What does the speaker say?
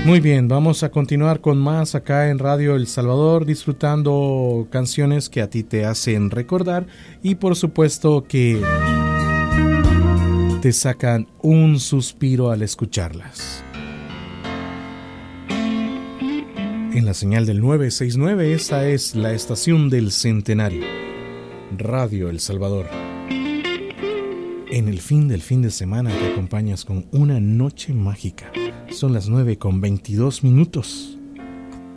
Muy bien, vamos a continuar con más acá en Radio El Salvador, disfrutando canciones que a ti te hacen recordar y por supuesto que te sacan un suspiro al escucharlas. En la señal del 969, esta es la estación del Centenario, Radio El Salvador. En el fin del fin de semana te acompañas con una noche mágica. Son las 9:22.